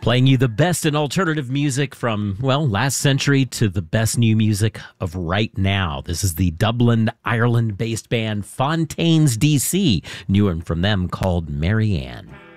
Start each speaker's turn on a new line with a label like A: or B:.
A: Playing you the best in alternative music from, well, last century to the best new music of right now. This is the Dublin, Ireland-based band Fontaines DC. New one from them called Marianne.